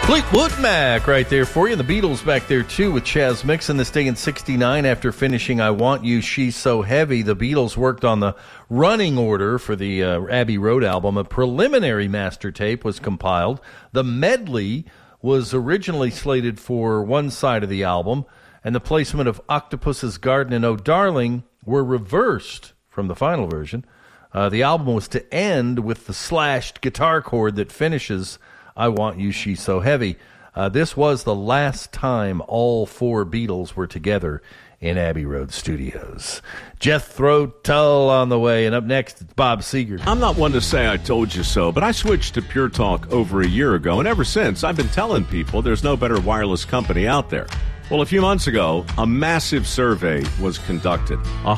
Fleetwood Mac right there for you. The Beatles back there, too, with Chaz Mixon. This day in 1969, after finishing I Want You, She's So Heavy, the Beatles worked on the running order for the Abbey Road album. A preliminary master tape was compiled. The medley was originally slated for one side of the album, and the placement of Octopus's Garden and Oh Darling were reversed from the final version. The album was to end with the slashed guitar chord that finishes I Want You, She's So Heavy. This was the last time all four Beatles were together in Abbey Road Studios. Jethro Tull on the way, and up next, it's Bob Seger. I'm not one to say I told you so, but I switched to Pure Talk over a year ago, and ever since, I've been telling people there's no better wireless company out there. Well, a few months ago, a massive survey was conducted.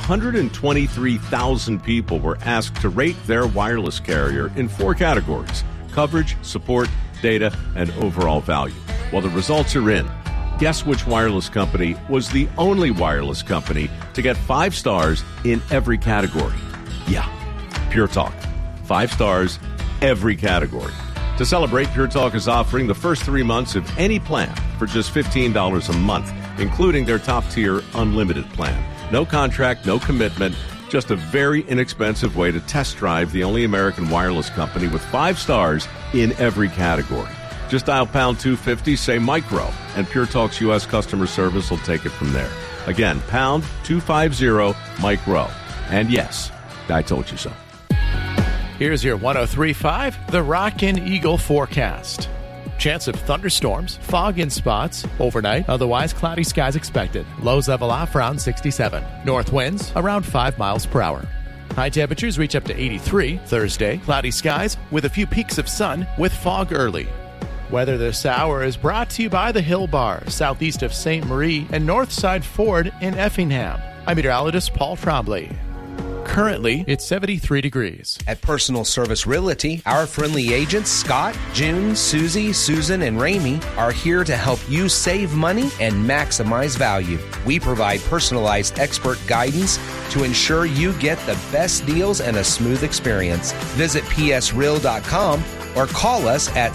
123,000 people were asked to rate their wireless carrier in 4 categories: coverage, support, data, and overall value. Well, the results are in. Guess which wireless company was the only wireless company to get 5 stars in every category? Yeah, Pure Talk. 5 stars, every category. To celebrate, Pure Talk is offering the first 3 months of any plan for just $15 a month, including their top-tier unlimited plan. No contract, no commitment, just a very inexpensive way to test drive the only American wireless company with 5 stars in every category. Just dial pound 250, say micro, and Pure Talk's U.S. customer service will take it from there. Again, pound 250 micro. And yes, I told you so. Here's your 103.5, the Rockin' Eagle forecast. Chance of thunderstorms, fog in spots, overnight, otherwise cloudy skies expected. Lows level off around 67. North winds around 5 miles per hour. High temperatures reach up to 83. Thursday, cloudy skies with a few peaks of sun with fog early. Weather this hour is brought to you by the Hill Bar, southeast of St. Marie and Northside Ford in Effingham. I'm meteorologist Paul Trombley. Currently, it's 73 degrees. At Personal Service Realty, our friendly agents, Scott, June, Susie, Susan, and Ramey, are here to help you save money and maximize value. We provide personalized expert guidance to ensure you get the best deals and a smooth experience. Visit psreal.com or call us at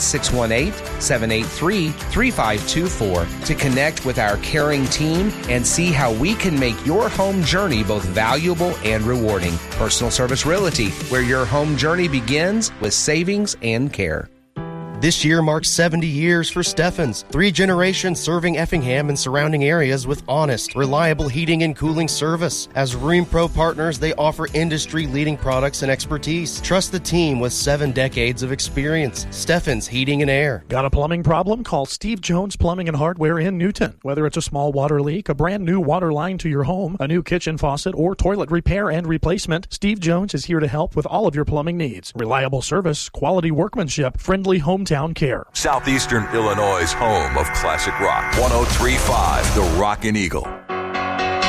618-783-3524 to connect with our caring team and see how we can make your home journey both valuable and rewarding. Personal Service Realty, where your home journey begins with savings and care. This year marks 70 years for Steffens, 3 generations serving Effingham and surrounding areas with honest, reliable heating and cooling service. As Rheem Pro partners, they offer industry-leading products and expertise. Trust the team with 7 decades of experience. Steffens Heating and Air. Got a plumbing problem? Call Steve Jones Plumbing and Hardware in Newton. Whether it's a small water leak, a brand new water line to your home, a new kitchen faucet, or toilet repair and replacement, Steve Jones is here to help with all of your plumbing needs. Reliable service, quality workmanship, friendly hometown care. Southeastern Illinois' home of classic rock. 103.5, the Rockin' Eagle.